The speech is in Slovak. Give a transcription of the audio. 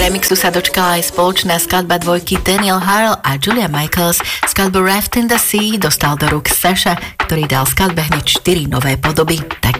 Remixu sa dočkala aj spoločná skladba dvojky Daniel Harrell a Julia Michaels. Skladbu Raft in the Sea dostal do rúk Sasha, ktorý dal skladbe hneď 4 nové podoby. Tak